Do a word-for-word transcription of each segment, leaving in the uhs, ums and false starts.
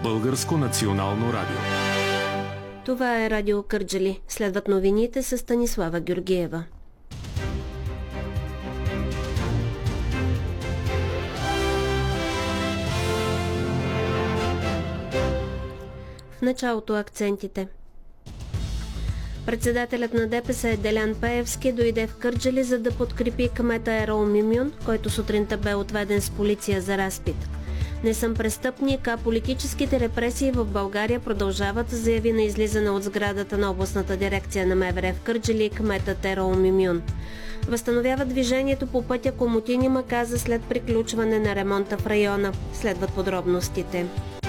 Българско национално радио. Това е Радио Кърджали. Следват новините с Станислава Георгиева. В началото акцентите. Председателят на ДПС Делян Пеевски дойде в Кърджали, за да подкрепи кмета Ерол Мюмюн, който сутринта бе отведен с полиция за разпит. Не съм престъпник, а политическите репресии в България продължават, заяви на излизане от сградата на областната дирекция на МВР в Кърджали кметът Ерол Мюмюн. Възстановява движението по пътя Комотини Маказа след приключване на ремонта в района. Следват подробностите.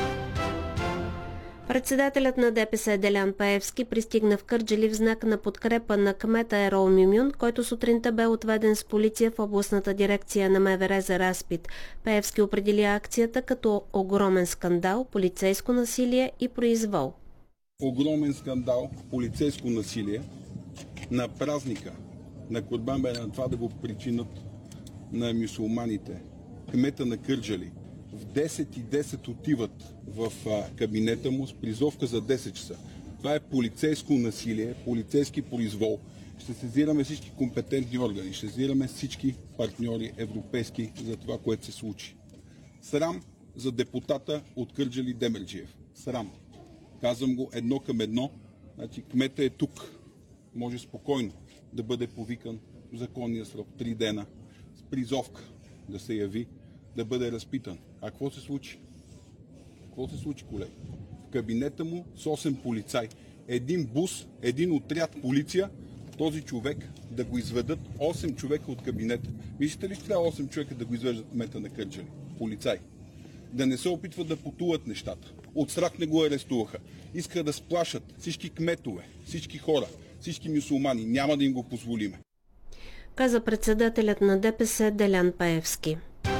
Председателят на ДПС Делян Пеевски пристигна в Кърджали в знак на подкрепа на кмета Ерол Мюмюн, който сутринта бе отведен с полиция в областната дирекция на МВР за разпит. Пеевски определи акцията като огромен скандал, полицейско насилие и произвол. Огромен скандал, полицейско насилие на празника на Курбан Байрам, това да го причинат на мюсюлманите. Кмета на Кърджали в десет и десет отиват в кабинета му с призовка за десет часа. Това е полицейско насилие, полицейски произвол. Ще сезираме всички компетентни органи, ще сезираме всички партньори европейски за това, което се случи. Срам за депутата от Кърджали Демерджиев. Срам. Казвам го едно към едно. Значи, кмета е тук. Може спокойно да бъде повикан в законния срок. Три дена с призовка да се яви, да бъде разпитан. А какво се случи? Какво се случи, колеги? В кабинета му с осем полицаи. Един бус, един отряд полиция, този човек да го изведат осем човека от кабинета. Виждате ли, че трябва осем човека да го извеждат кмета на Кърджали? Полицаи. Да не се опитват да потулат нещата. От страх не го арестуваха. Иска да сплашат всички кметове, всички хора, всички мюсюлмани. Няма да им го позволиме. Каза председателят на ДПС Делян Пеевски.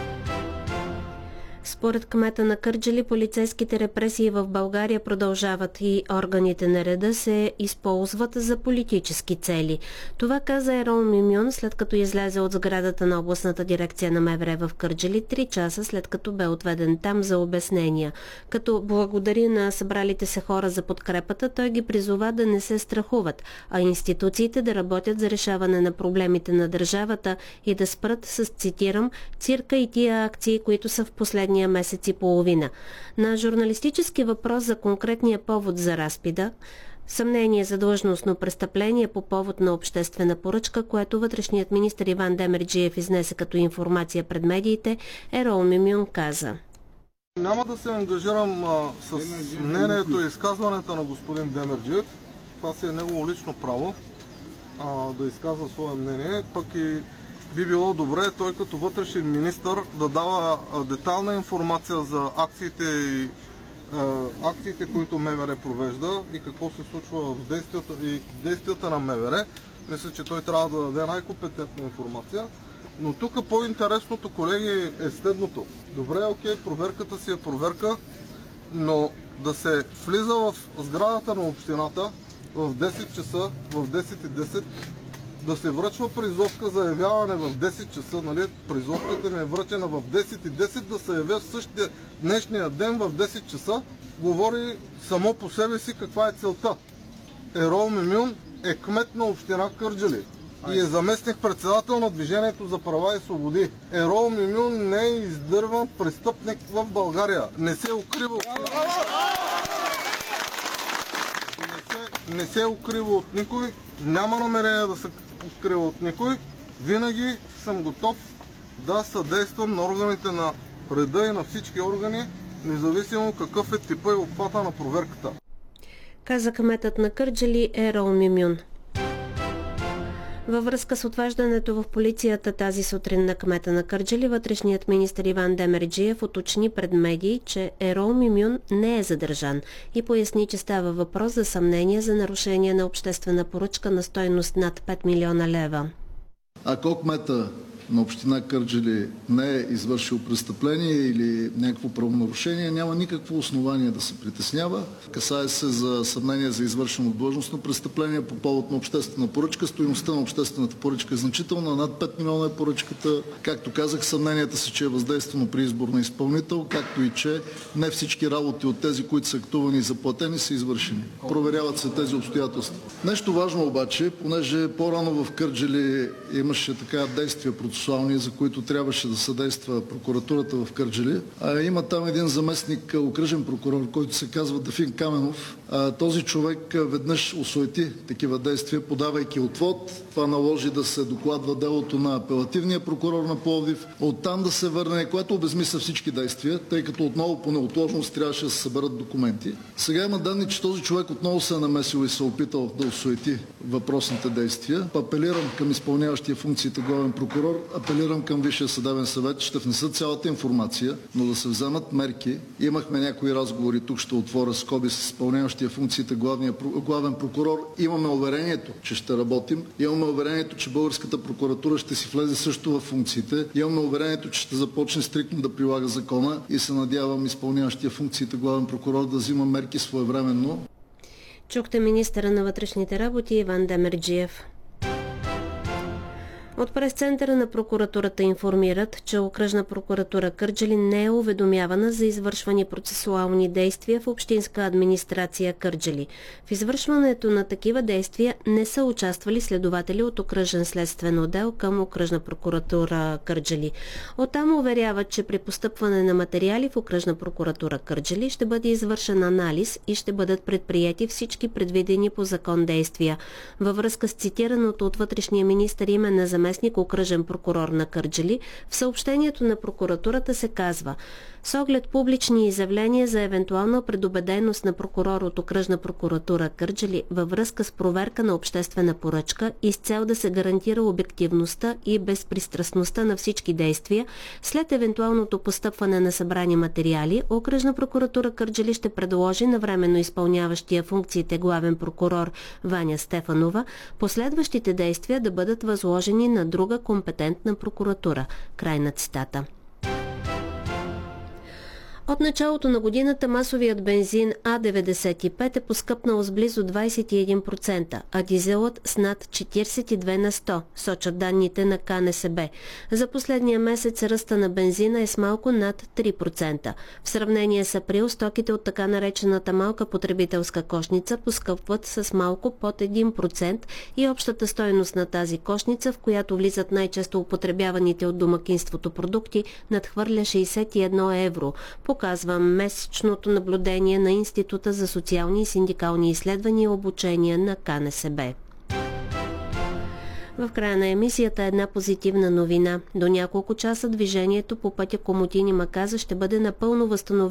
Според кмета на Кърджали, полицейските репресии в България продължават и органите на реда се използват за политически цели. Това каза Ерол Мюмюн, след като излезе от сградата на областната дирекция на МВР в Кърджали три часа след като бе отведен там за обяснения. Като благодари на събралите се хора за подкрепата, той ги призова да не се страхуват, а институциите да работят за решаване на проблемите на държавата и да спрат с, цитирам, цирка и тия акции, които са в последния месец и половина. На журналистически въпрос за конкретния повод за разпида, съмнение за длъжностно престъпление по повод на обществена поръчка, което вътрешният министър Иван Демерджиев изнесе като информация пред медиите, Ерол Мюмюн каза: Няма да се ангажирам а, с мнението и изказването на господин Демерджиев. Това си е негово лично право а, да изказва свое мнение, пък и би било добре той като вътрешен министър да дава детайлна информация за акциите, и, а, акциите, които МВР провежда и какво се случва в действията, и действията на МВР. Мисля, че той трябва да даде най-компетентна информация. Но тук по-интересното, колеги, е следното. Добре, окей, проверката си е проверка, но да се влиза в сградата на общината в десет часа, в десет и десет, да се връчва призовка за явяване в десет часа, нали? Призовката ми е връчена в десет и десет, да се явя в същия днешния ден в десет часа, говори само по себе си каква е целта. Ерол Мюмюн е кмет на община Кърджали и е заместник председател на Движението за права и свободи. Ерол Мюмюн не е издърван престъпник в България. Не се укрива от не се укрива от никой, няма намерение да се укрива от никой. Винаги съм готов да съдействам на органите на реда и на всички органи, независимо какъв е типа и обхвата на проверката. Каза кметът на Кърджали Ерол Мюмюн. Във връзка с отвеждането в полицията тази сутрин на кмета на Кърджали, вътрешният министър Иван Демерджиев уточни пред медии, че Ерол Мюмюн не е задържан и поясни, че става въпрос за съмнение за нарушение на обществена поръчка на стойност над пет милиона лева. Ако кмета на община Кърджали не е извършил престъпление или някакво правонарушение, няма никакво основание да се притеснява. Касае се за съмнение за извършено длъжностно престъпление по повод на обществена поръчка. Стойността на обществената поръчка е значителна, над пет милиона е поръчката. Както казах, съмненията са, че е въздействано при избор на изпълнител, както и че не всички работи от тези, които са актувани и заплатени, са извършени. Проверяват се тези обстоятелства. Нещо важно обаче, понеже по-рано в Кърджали имаше така действия процесуални, за които трябваше да съдейства прокуратурата в Кърджали. А има там един заместник окръжен прокурор, който се казва Дафин Каменов. А, този човек веднъж осуети такива действия, подавайки отвод. Това наложи да се докладва делото на апелативния прокурор на Пловдив. Оттам да се върне, което обезмисля всички действия, тъй като отново по неотложност трябваше да се съберат документи. Сега има данни, че този човек отново се е намесил и се е опитал да осуети въпросните действия. Апелирам към изпълняващия функциите главен прокурор, апелирам към Висшия съдебен съвет, ще внесат цялата информация, но да се вземат мерки. Имахме някои разговори, тук ще отворя скоби с изпълняващия функциите главния, главен прокурор. Имаме уверението, че ще работим. Имаме уверението, че българската прокуратура ще си влезе също в функциите. Имаме уверението, че ще започне стриктно да прилага закона и се надявам изпълняващия функциите главен прокурор да взима мерки своевременно. Чухте министъра на вътрешните работи Иван Демерджиев. От прес-центъра на прокуратурата информират, че окръжна прокуратура Кърджали не е уведомявана за извършвани процесуални действия в общинска администрация Кърджали. В извършването на такива действия не са участвали следователи от окръжен следствен отдел към окръжна прокуратура Кърджали. Оттам уверяват, че при постъпване на материали в окръжна прокуратура Кърджали ще бъде извършен анализ и ще бъдат предприети всички предвидени по закон действия. Във връзка с цитираното от вътрешния министър име на заместник окръжен прокурор на Кърджали, в съобщението на прокуратурата се казва: с оглед публични изявления за евентуална предубеденост на прокурор от окръжна прокуратура Кърджали във връзка с проверка на обществена поръчка и с цел да се гарантира обективността и безпристрастността на всички действия, след евентуалното постъпване на събрани материали, окръжна прокуратура Кърджали ще предложи на временно изпълняващия функциите главен прокурор Ваня Стефанова последващите действия да бъдат възложени на друга компетентна прокуратура. Край на цитата. От началото на годината масовият бензин А деветдесет и пет е поскъпнал с близо двадесет и един процента, а дизелът с над четиридесет и две на сто, сочат данните на К Н С Б. За последния месец ръста на бензина е с малко над три процента. В сравнение с април, стоките от така наречената малка потребителска кошница поскъпват с малко под един процент и общата стойност на тази кошница, в която влизат най-често употребяваните от домакинството продукти, надхвърля шейсет и едно евро, показва месечното наблюдение на Института за социални и синдикални изследвания и обучения на К Н С Б. В края на емисията една позитивна новина. До няколко часа движението по пътя Комотини-Маказа ще бъде напълно възстановено